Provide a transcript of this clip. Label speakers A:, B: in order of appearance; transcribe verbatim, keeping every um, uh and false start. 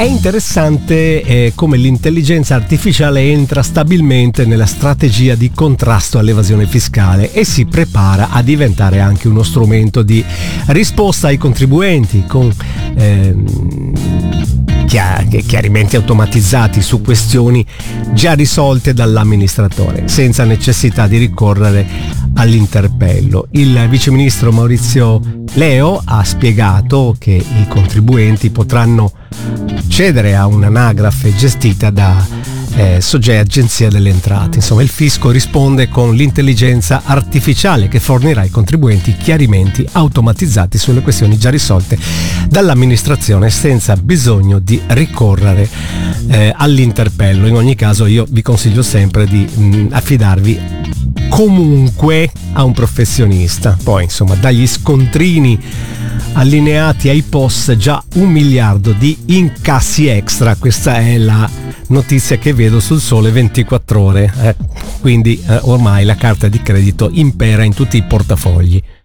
A: È interessante eh, come l'intelligenza artificiale entra stabilmente nella strategia di contrasto all'evasione fiscale e si prepara a diventare anche uno strumento di risposta ai contribuenti con ehm, chiarimenti automatizzati su questioni già risolte dall'amministratore senza necessità di ricorrere all'interpello. Il viceministro Maurizio Leo ha spiegato che i contribuenti potranno accedere a un'anagrafe gestita da eh, soggetti agenzia delle entrate. Insomma, il fisco risponde con l'intelligenza artificiale che fornirà ai contribuenti chiarimenti automatizzati sulle questioni già risolte dall'amministrazione senza bisogno di ricorrere eh, all'interpello. In ogni caso io vi consiglio sempre di mh, affidarvi comunque a un professionista. Poi insomma, dagli scontrini allineati ai P O S già un miliardo di incassi extra, questa è la notizia che vedo sul Sole ventiquattro Ore, eh, quindi eh, ormai la carta di credito impera in tutti i portafogli.